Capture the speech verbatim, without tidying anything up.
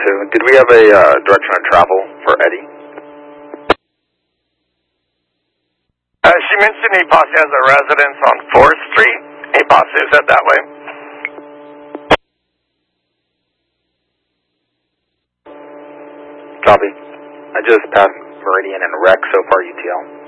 two. Did we have a uh, direction of travel for Eddie? Uh, she mentioned he possibly has a residence on fourth Street. He possibly said that way. Copy. I just passed Meridian and Rec, so far U T L.